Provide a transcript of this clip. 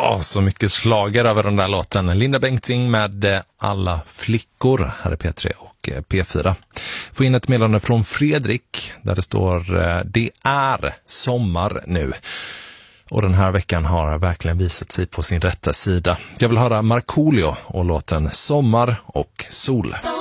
Ja, så mycket slager över den där låten. Linda Bengtzing med Alla flickor här är P3 och P4. Får in ett meddelande från Fredrik där det står det är sommar nu. Och den här veckan har verkligen visat sig på sin rätta sida. Jag vill höra Markoolio och låten Sommar och sol.